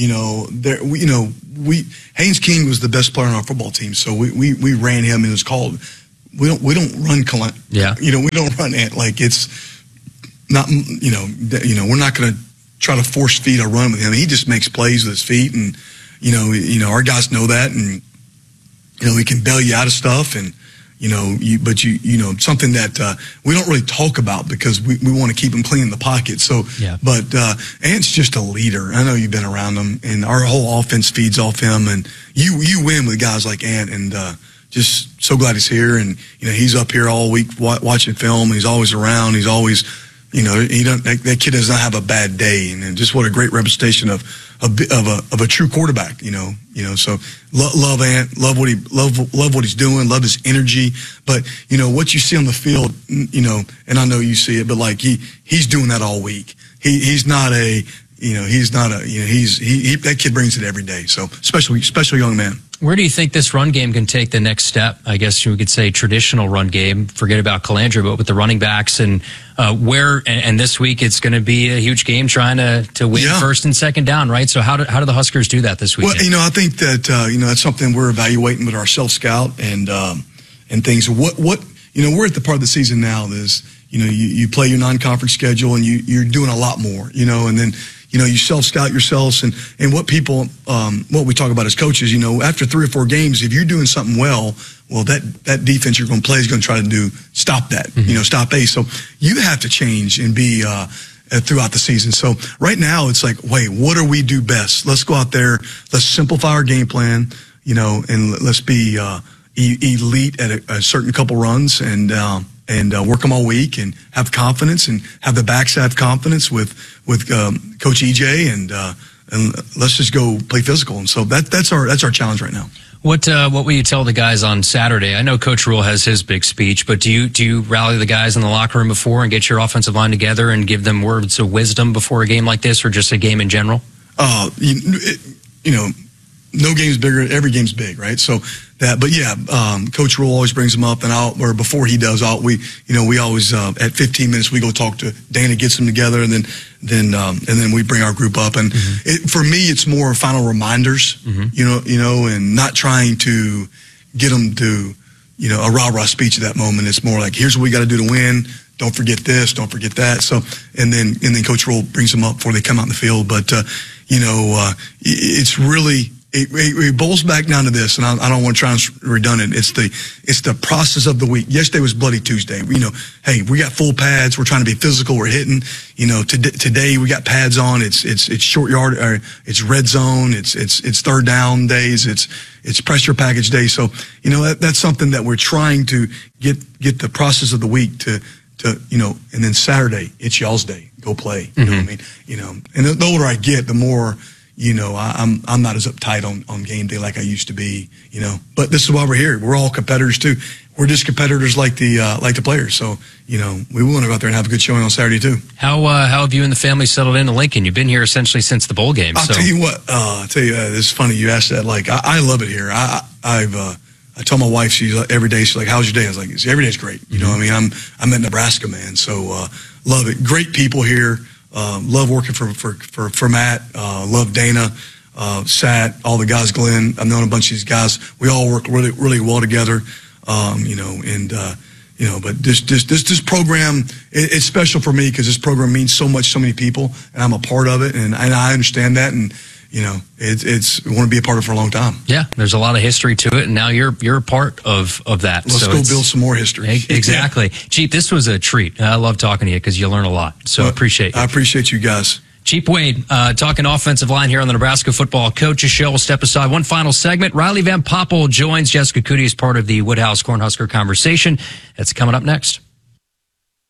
Speaker 1: Haynes King was the best player on our football team, so we ran him, and it was called. We don't run Calandria.
Speaker 2: Yeah.
Speaker 1: We don't run it like it's not. We're not going to try to force feed a run with him. He just makes plays with his feet, and our guys know that, and he can bail you out of stuff, and something that we don't really talk about because we want to keep him clean in the pocket. So, but Ant's just a leader. I know you've been around him, and our whole offense feeds off him, and you win with guys like Ant, and just so glad he's here, and he's up here all week watching film. And he's always around. He's always. That kid does not have a bad day, and just what a great representation of a true quarterback. So love Ant, love what he's doing, love his energy. But what you see on the field, and I know you see it, but like he's doing that all week. He's not a that kid brings it every day. So special young man.
Speaker 2: Where do you think this run game can take the next step? I guess we could say traditional run game. Forget about Calandria, but with the running backs and and this week it's going to be a huge game trying to win first and second down, right? So how do the Huskers do that this weekend?
Speaker 1: Well, I think that that's something we're evaluating with our self scout and things. What we're at the part of the season now is you play your non-conference schedule and you're doing a lot more, and then. You self-scout yourselves and what people, what we talk about as coaches, after 3 or 4 games, if you're doing something well, that defense you're going to play is going to try to stop that, stop Ace. So you have to change and be, throughout the season. So right now it's like, wait, what do we do best? Let's go out there. Let's simplify our game plan, and let's be, elite at a certain couple runs and work them all week and have confidence and have the backs have confidence with Coach EJ and let's just go play physical. And so that's our challenge right now.
Speaker 2: What will you tell the guys on Saturday? I know Coach Rule has his big speech, but do you rally the guys in the locker room before and get your offensive line together and give them words of wisdom before a game like this, or just a game in general?
Speaker 1: No game's bigger. Every game's big, right? So Coach Rule always brings them up, and before he does, we always at 15 minutes we go talk to Dana, gets them together, and then we bring our group up. And for me, it's more final reminders, and not trying to get them to, a rah-rah speech at that moment. It's more like, here's what we got to do to win. Don't forget this. Don't forget that. So, and then Coach Rule brings them up before they come out in the field. But it's really. It boils back down to this, and I don't want to try and redundant. It's the process of the week. Yesterday was Bloody Tuesday. Hey, we got full pads. We're trying to be physical. We're hitting. Today we got pads on. It's short yard. It's red zone. It's third down days. It's pressure package day. So that's something that we're trying to get the process of the week to and then Saturday it's y'all's day. Go play. You know what I mean? And the older I get, the more. I'm not as uptight on game day like I used to be, but this is why we're here. We're all competitors too. We're just competitors like the players. So, we want to go out there and have a good showing on Saturday too.
Speaker 2: How have you and the family settled into Lincoln? You've been here essentially since the bowl game.
Speaker 1: I'll tell you what, this is funny. You asked that. Like, I love it here. I tell my wife, every day, she's like, how's your day? I was like, every day's great. You know what I mean? I'm at Nebraska, man. So, love it. Great people here. Love working for Matt, love Dana, Sat, all the guys, Glenn. I've known a bunch of these guys. We all work really, really well together. But this program, it's special for me because this program means so much to so many people, and I'm a part of it, and I understand that, and it's I want to be a part of it for a long time.
Speaker 2: Yeah, there's a lot of history to it, and now you're a part of that.
Speaker 1: Let's go build some more history.
Speaker 2: Exactly. Jeep, this was a treat. I love talking to you because you learn a lot. So appreciate it.
Speaker 1: I appreciate you guys.
Speaker 2: Jeep Wade, talking offensive line here on the Nebraska Football Coaches Show. We'll step aside. One final segment. Riley Van Poppel joins Jessica Cootie as part of the Woodhouse Cornhusker conversation. That's coming up next.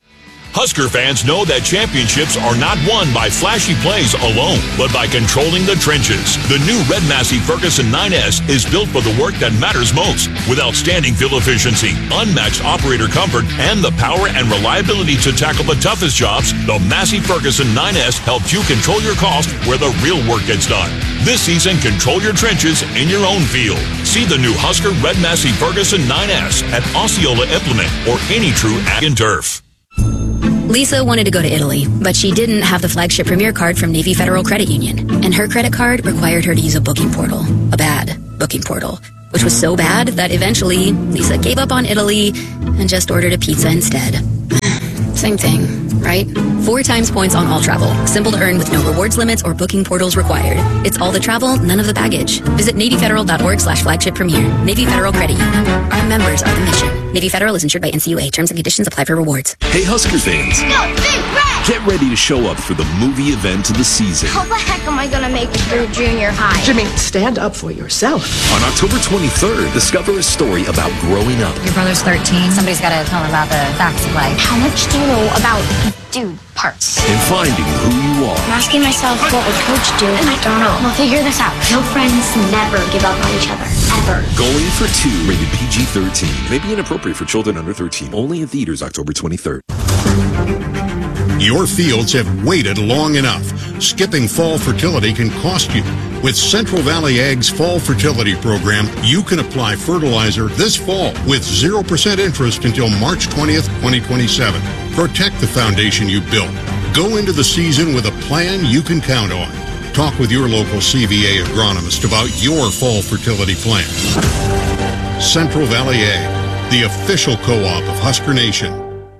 Speaker 20: Husker fans know that championships are not won by flashy plays alone, but by controlling the trenches. The new Red Massey Ferguson 9S is built for the work that matters most, with outstanding fuel efficiency, unmatched operator comfort, and the power and reliability to tackle the toughest jobs. The Massey Ferguson 9S helps you control your cost where the real work gets done. This season, control your trenches in your own field. See the new Husker Red Massey Ferguson 9S at Osceola Implement or any true ag and turf.
Speaker 5: Lisa wanted to go to Italy, but she didn't have the flagship Premier card from Navy Federal Credit Union, and her credit card required her to use a booking portal, a bad booking portal, which was so bad that eventually Lisa gave up on Italy and just ordered a pizza instead. Same thing, right? 4 times points on all travel. Simple to earn with no rewards limits or booking portals required. It's all the travel, none of the baggage. Visit NavyFederal.org/flagship premier. Navy Federal Credit Union. Our members are the mission. Navy Federal is insured by NCUA. Terms and conditions apply for rewards.
Speaker 7: Hey, Husker fans.
Speaker 8: Go Big Red!
Speaker 7: Get ready to show up for the movie event of the season.
Speaker 8: How the heck am I going to make it through junior high?
Speaker 9: Jimmy, stand up for yourself.
Speaker 7: On October 23rd, discover a story about growing up.
Speaker 10: Your brother's 13. Somebody's got to tell him about the facts of life.
Speaker 8: How much do you know about dude parts?
Speaker 7: And finding who you are.
Speaker 8: I'm asking myself, what would Coach do? And I don't know. We'll figure this out. No friends never give up on each other. Ever.
Speaker 7: Going for 2, rated PG-13. May be inappropriate for children under 13. Only in theaters October 23rd.
Speaker 24: Your fields have waited long enough. Skipping fall fertility can cost you. With Central Valley Ag's Fall Fertility Program, you can apply fertilizer this fall with 0% interest until March 20th, 2027. Protect the foundation you built. Go into the season with a plan you can count on. Talk with your local CVA agronomist about your fall fertility plan. Central Valley Ag, the official co-op of Husker Nation.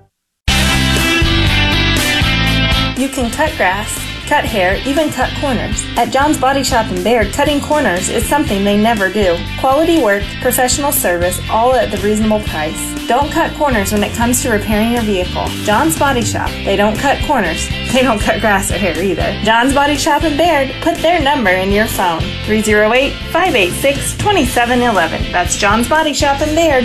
Speaker 26: You can cut grass, cut hair, even cut corners. At John's Body Shop in Baird, cutting corners is something they never do. Quality work, professional service, all at the reasonable price. Don't cut corners when it comes to repairing your vehicle. John's Body Shop, they don't cut corners. They don't cut grass or hair either. John's Body Shop in Baird, put their number in your phone. 308-586-2711. That's John's Body Shop in Baird.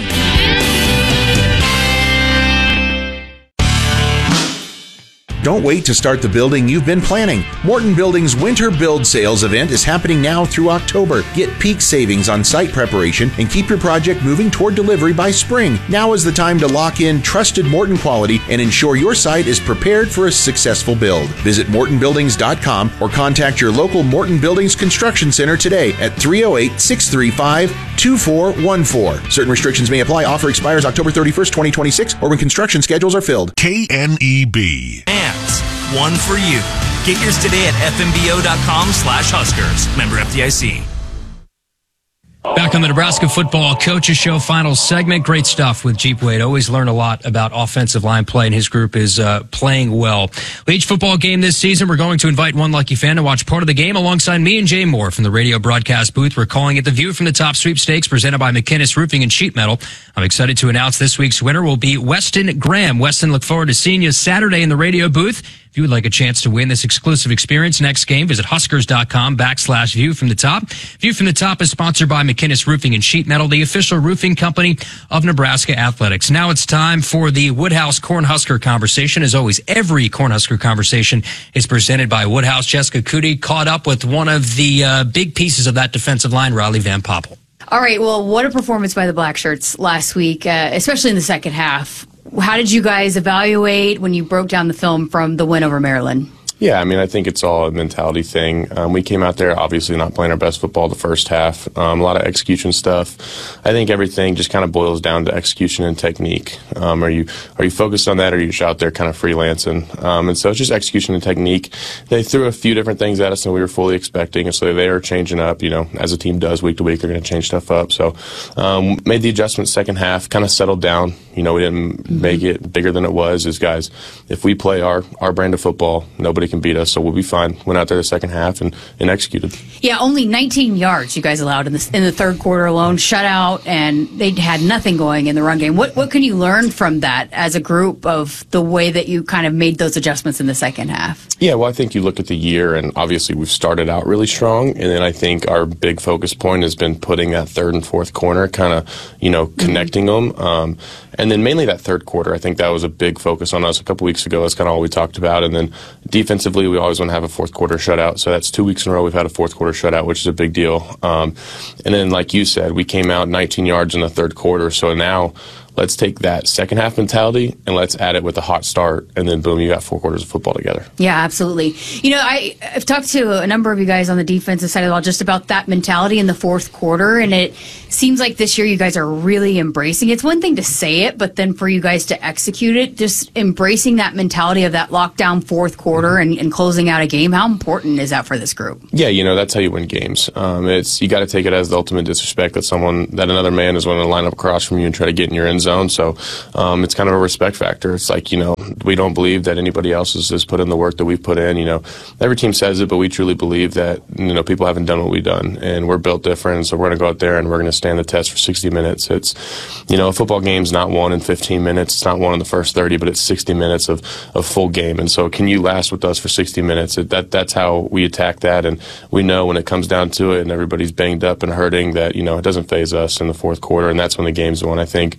Speaker 14: Don't wait to start the building you've been planning. Morton Building's Winter Build Sales event is happening now through October. Get peak savings on site preparation and keep your project moving toward delivery by spring. Now is the time to lock in trusted Morton quality and ensure your site is prepared for a successful build. Visit mortonbuildings.com or contact your local Morton Buildings Construction Center today at 308-635-2414. Certain restrictions may apply. Offer expires October 31st, 2026 or when construction schedules are filled.
Speaker 24: KNEB.
Speaker 27: One for you. Get yours today at fnbo.com/Huskers. Member FDIC.
Speaker 2: Back on the Nebraska Football Coaches Show final segment. Great stuff with Jeep Wade. Always learn a lot about offensive line play, and his group is playing well. Each football game this season, we're going to invite one lucky fan to watch part of the game alongside me and Jay Moore from the radio broadcast booth. We're calling it the View from the Top Sweepstakes presented by McKinnis Roofing and Sheet Metal. I'm excited to announce this week's winner will be Weston Graham. Weston, look forward to seeing you Saturday in the radio booth. If you would like a chance to win this exclusive experience next game, visit huskers.com/View from the Top. View from the Top is sponsored by McKinnis Roofing and Sheet Metal, the official roofing company of Nebraska Athletics. Now it's time for the Woodhouse Cornhusker conversation. As always, every Cornhusker conversation is presented by Woodhouse. Jessica Cootie caught up with one of the big pieces of that defensive line, Riley Van Poppel.
Speaker 21: All right, well, what a performance by the Black Shirts last week, especially in the second half. How did you guys evaluate when you broke down the film from the win over Maryland?
Speaker 28: Yeah, I mean, I think it's all a mentality thing. We came out there obviously not playing our best football the first half. A lot of execution stuff. I think everything just kind of boils down to execution and technique. Are you focused on that, or are you just out there kind of freelancing? And so it's just execution and technique. They threw a few different things at us than we were fully expecting, and so they are changing up. You know, as a team does week to week, they're going to change stuff up. So made the adjustments second half, kind of settled down. You know, we didn't make it bigger than it was. As guys, if we play our brand of football, nobody can can beat us, so we'll be fine. Went out there the second half and executed.
Speaker 21: Yeah, only 19 yards you guys allowed in the third quarter alone, shutout, and they had nothing going in the run game. What can you learn from that as a group of the way that you kind of made those adjustments in the second half?
Speaker 28: Yeah, well, I think you look at the year, and obviously we've started out really strong, and then I think our big focus point has been putting that third and fourth corner, kind of, connecting them. And then mainly that third quarter, I think that was a big focus on us a couple weeks ago. That's kind of all we talked about. And then defensively, we always want to have a fourth quarter shutout. So that's 2 weeks in a row we've had a fourth quarter shutout, which is a big deal. And then, like you said, we came out 19 yards in the third quarter. So now let's take that second half mentality and let's add it with a hot start, and then boom, you got 4 quarters of football together.
Speaker 21: Yeah, absolutely. I've talked to a number of you guys on the defensive side of the ball just about that mentality in the fourth quarter, and it seems like this year you guys are really embracing it. It's one thing to say it, but then for you guys to execute it, just embracing that mentality of that lockdown fourth quarter and closing out a game. How important is that for this group?
Speaker 28: Yeah, that's how you win games. You got to take it as the ultimate disrespect that another man is willing to line up across from you and try to get in your end zone. So it's kind of a respect factor. It's like, we don't believe that anybody else has put in the work that we've put in. Every team says it, but we truly believe that, people haven't done what we've done, and we're built different. So we're going to go out there and we're going to stand the test for 60 minutes. It's, a football game's not won in 15 minutes. It's not won in the first 30, but it's 60 minutes of full game. And so can you last with us for 60 minutes? That's how we attack that. And we know when it comes down to it and everybody's banged up and hurting that, it doesn't faze us in the fourth quarter. And that's when the game's won. I think,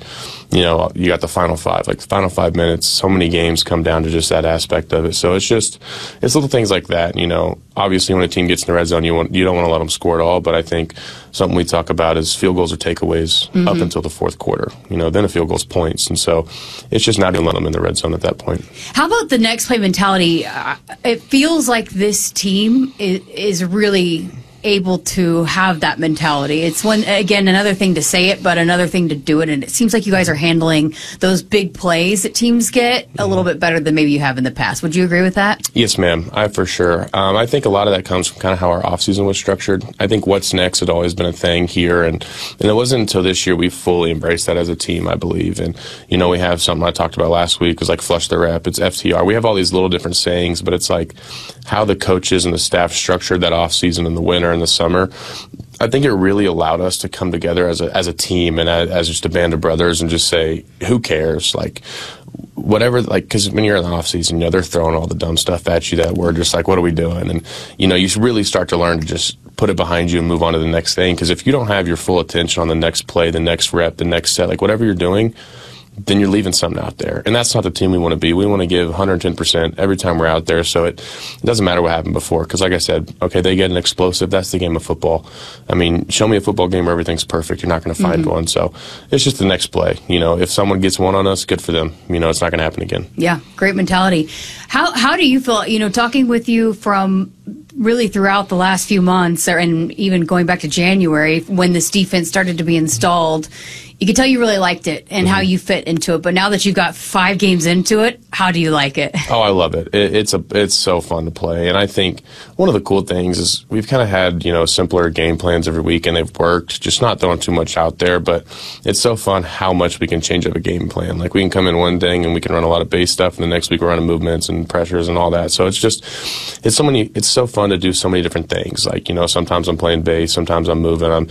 Speaker 28: you got the final 5. Like the final 5 minutes, so many games come down to just that aspect of it. So it's little things like that. Obviously when a team gets in the red zone, you don't want to let them score at all. But I think something we talk about is field goals or takeaways up until the fourth quarter. Then a field goal's points. And so it's just not going to let them in the red zone at that point.
Speaker 21: How about the next play mentality? It feels like this team is really able to have that mentality. It's another thing to say it, but another thing to do it. And it seems like you guys are handling those big plays that teams get a little bit better than maybe you have in the past. Would you agree with that?
Speaker 28: Yes, ma'am. For sure. I think a lot of that comes from kind of how our offseason was structured. I think what's next had always been a thing here. And it wasn't until this year we fully embraced that as a team, I believe. And, we have something I talked about last week was like flush the rep. It's FTR. We have all these little different sayings, but it's like how the coaches and the staff structured that offseason in the winter in the summer. I think it really allowed us to come together as a team and as just a band of brothers and just say, who cares? Like, whatever, because when you're in the off season, they're throwing all the dumb stuff at you that we're just like, what are we doing? And, you really start to learn to just put it behind you and move on to the next thing. Because if you don't have your full attention on the next play, the next rep, the next set, like whatever you're doing, then you're leaving something out there. And that's not the team we want to be. We want to give 110% every time we're out there. So it doesn't matter what happened before. Because like I said, okay, they get an explosive. That's the game of football. I mean, show me a football game where everything's perfect. You're not going to find one. So it's just the next play. If someone gets one on us, good for them. It's not going to happen again.
Speaker 21: Yeah, great mentality. How do you feel, talking with you from really throughout the last few months and even going back to January when this defense started to be installed, you could tell you really liked it and how you fit into it. But now that you've got 5 games into it, how do you like it?
Speaker 28: Oh, I love it. It's so fun to play. And I think one of the cool things is we've kind of had, simpler game plans every week, and they've worked, just not throwing too much out there. But it's so fun how much we can change up a game plan. Like we can come in one thing and we can run a lot of base stuff, and the next week we're running movements and pressures and all that. So it's so fun to do so many different things. Like, sometimes I'm playing base, sometimes I'm moving,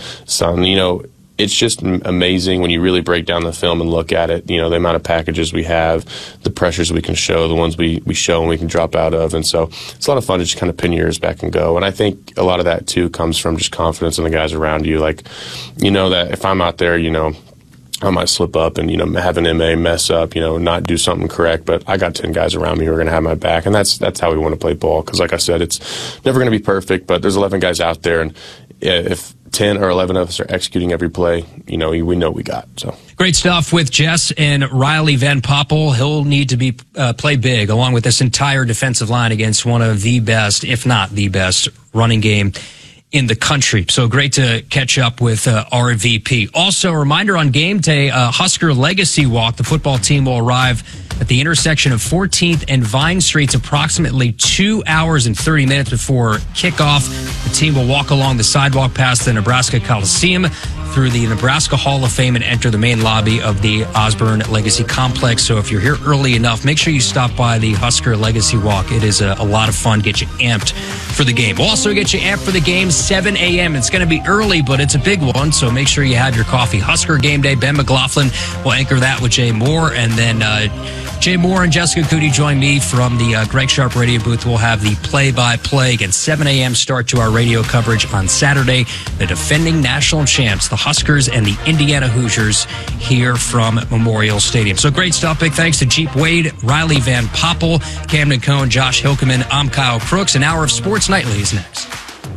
Speaker 28: it's just amazing when you really break down the film and look at it, the amount of packages we have, the pressures we can show, the ones we show and we can drop out of. And so it's a lot of fun to just kind of pin your ears back and go. And I think a lot of that, too, comes from just confidence in the guys around you. Like, that if I'm out there, I might slip up and, have an MA mess up, not do something correct. But I got 10 guys around me who are going to have my back. And that's how we want to play ball. Because like I said, it's never going to be perfect, but there's 11 guys out there. And if 10 or 11 of us are executing every play, we know we got. So
Speaker 2: great stuff with Jess and Riley Van Poppel. He'll need to be play big along with this entire defensive line against one of the best, if not the best, running game in the country. So great to catch up with RVP. Also, a reminder on game day, Husker Legacy Walk. The football team will arrive at the intersection of 14th and Vine Streets approximately 2 hours and 30 minutes before kickoff. The team will walk along the sidewalk past the Nebraska Coliseum, through the Nebraska Hall of Fame and enter the main lobby of the Osborne Legacy Complex. So if you're here early enough, make sure you stop by the Husker Legacy Walk. It is a lot of fun. Get you amped for the game. We'll also get you amped for the game, 7 a.m. It's going to be early, but it's a big one, so make sure you have your coffee. Husker Game Day. Ben McLaughlin will anchor that with Jay Moore, and then Jay Moore and Jessica Cootie join me from the Greg Sharp radio booth. We'll have the play-by-play. Again, 7 a.m. start to our radio coverage on Saturday. The defending national champs, the Huskers and the Indiana Hoosiers, here from Memorial Stadium. So great stuff. Big thanks to Jeep Wade, Riley Van Poppel, Camden Cohen, Josh Hilkeman. I'm Kyle Crooks. An hour of Sports Nightly is next.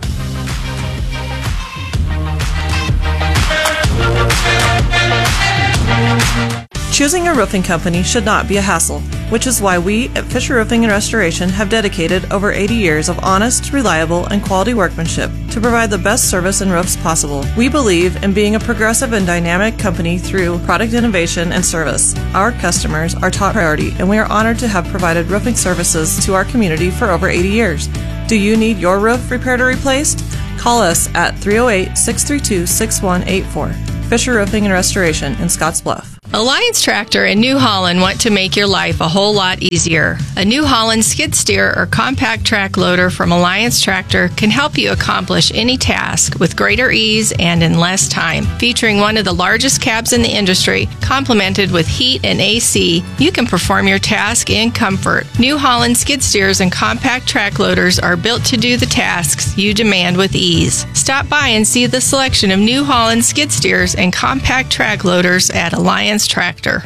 Speaker 11: Choosing a roofing company should not be a hassle, which is why we at Fisher Roofing and Restoration have dedicated over 80 years of honest, reliable, and quality workmanship to provide the best service and roofs possible. We believe in being a progressive and dynamic company through product innovation and service. Our customers are top priority, and we are honored to have provided roofing services to our community for over 80 years. Do you need your roof repaired or replaced? Call us at 308-632-6184. Fisher Roofing and Restoration in Scotts Bluff.
Speaker 12: Alliance Tractor in New Holland want to make your life a whole lot easier. A New Holland skid steer or compact track loader from Alliance Tractor can help you accomplish any task with greater ease and in less time. Featuring one of the largest cabs in the industry, complemented with heat and AC, you can perform your task in comfort. New Holland skid steers and compact track loaders are built to do the tasks you demand with ease. Stop by and see the selection of New Holland skid steers and compact track loaders at Alliance Tractor.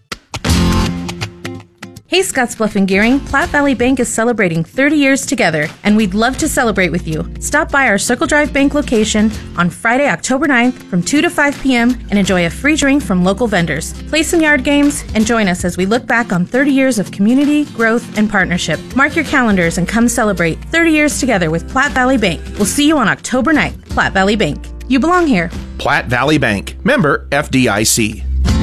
Speaker 23: Hey Scottsbluff and Gearing, Platte Valley Bank is celebrating 30 years together, and we'd love to celebrate with you. Stop by our Circle Drive Bank location on Friday, October 9th from 2 to 5 p.m. and enjoy a free drink from local vendors. Play some yard games and join us as we look back on 30 years of community, growth, and partnership. Mark your calendars and come celebrate 30 years together with Platte Valley Bank. We'll see you on October 9th. Platte Valley Bank. You belong here.
Speaker 14: Platte Valley Bank. Member FDIC.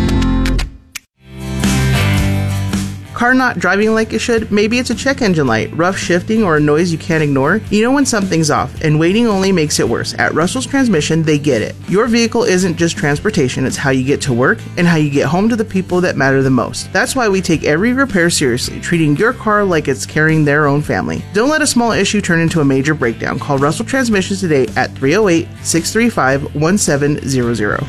Speaker 13: Car not driving like it should? Maybe it's a check engine light, rough shifting, or a noise you can't ignore? You know when something's off, and waiting only makes it worse. At Russell's Transmission, they get it. Your vehicle isn't just transportation, it's how you get to work and how you get home to the people that matter the most. That's why we take every repair seriously, treating your car like it's carrying their own family. Don't let a small issue turn into a major breakdown. Call Russell Transmissions today at 308-635-1700.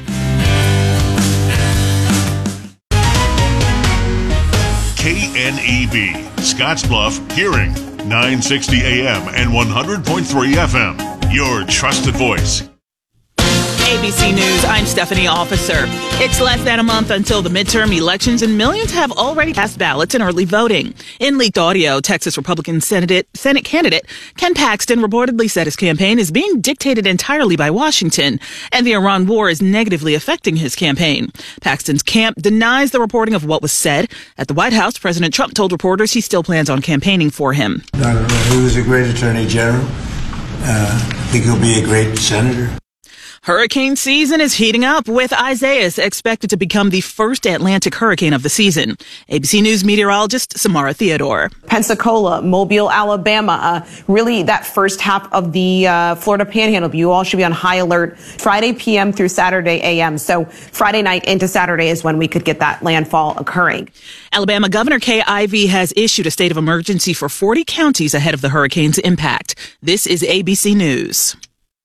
Speaker 6: KNEB, Scottsbluff, Hearing, 960 AM and 100.3 FM. Your trusted voice.
Speaker 15: ABC News, I'm Stephanie Officer. It's less than a month until the midterm elections, and millions have already cast ballots in early voting. In leaked audio, Texas Republican Senate candidate Ken Paxton reportedly said his campaign is being dictated entirely by Washington, and the Iran war is negatively affecting his campaign. Paxton's camp denies the reporting of what was said. At the White House, President Trump told reporters he still plans on campaigning for him.
Speaker 16: Donald Trump, who is a great attorney general. I think he'll be a great senator.
Speaker 15: Hurricane season is heating up, with Isaias expected to become the first Atlantic hurricane of the season. ABC News meteorologist Samara Theodore.
Speaker 17: Pensacola, Mobile, Alabama, really that first half of the Florida Panhandle. You all should be on high alert Friday p.m. through Saturday a.m. So Friday night into Saturday is when we could get that landfall occurring.
Speaker 15: Alabama Governor Kay Ivey has issued a state of emergency for 40 counties ahead of the hurricane's impact. This is ABC News.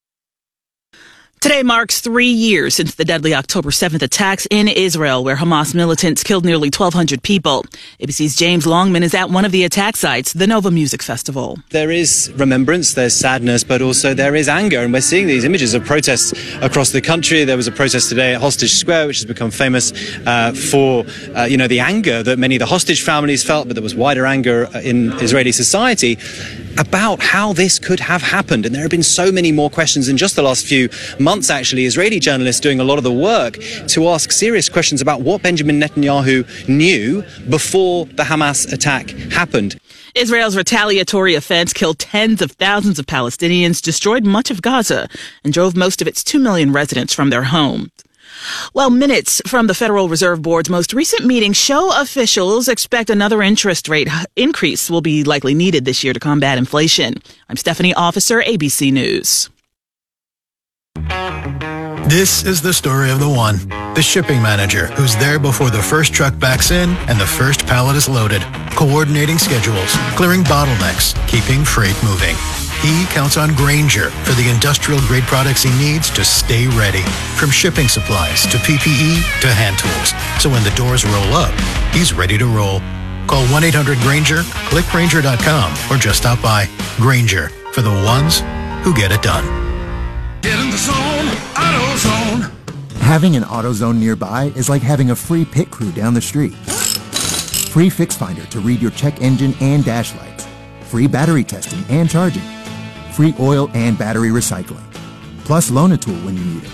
Speaker 15: Today marks 3 years since the deadly October 7th attacks in Israel, where Hamas militants killed nearly 1,200 people. ABC's James Longman is at one of the attack sites, the Nova Music Festival.
Speaker 18: There is remembrance, there's sadness, but also there is anger, and we're seeing these images of protests across the country. There was a protest today at Hostage Square, which has become famous for the anger that many of the hostage families felt, but there was wider anger in Israeli society about how this could have happened. And there have been so many more questions in just the last few months, actually. Israeli journalists doing a lot of the work to ask serious questions about what Benjamin Netanyahu knew before the Hamas attack happened.
Speaker 15: Israel's retaliatory offense killed tens of thousands of Palestinians, destroyed much of Gaza, and drove most of its 2 million residents from their homes. Well, minutes from the Federal Reserve Board's most recent meeting show officials expect another interest rate increase will be likely needed this year to combat inflation. I'm Stephanie Officer, ABC News.
Speaker 1: This is the story of the one, the shipping manager, who's there before the first truck backs in and the first pallet is loaded, coordinating schedules, clearing bottlenecks, keeping freight moving. He counts on Grainger for the industrial-grade products he needs to stay ready, from shipping supplies to PPE to hand tools. So when the doors roll up, he's ready to roll. Call 1-800-GRAINGER, click Grainger.com, or just stop by. Grainger, for the ones who get it done.
Speaker 3: Get in the zone, AutoZone.
Speaker 4: Having an AutoZone nearby is like having a free pit crew down the street. Free Fix Finder to read your check engine and dash lights. Free battery testing and charging. Free oil and battery recycling. Plus Loan-A-Tool when you need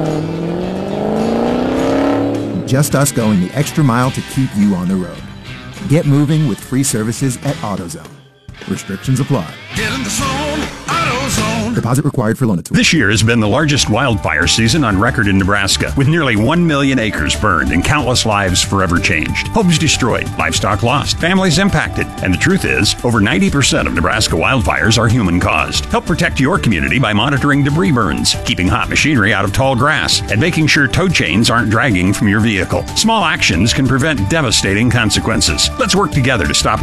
Speaker 4: it. Just us going the extra mile to keep you on the road. Get moving with free services at AutoZone. Restrictions apply.
Speaker 3: Get in the zone, AutoZone.
Speaker 4: Deposit required for Loan-A-Tool.
Speaker 5: This year has been the largest wildfire season on record in Nebraska, with nearly 1 million acres burned and countless lives forever changed. Homes destroyed, livestock lost, families impacted. And the truth is, over 90% of Nebraska wildfires are human-caused. Help protect your community by monitoring debris burns, keeping hot machinery out of tall grass, and making sure tow chains aren't dragging from your vehicle. Small actions can prevent devastating consequences. Let's work together to stop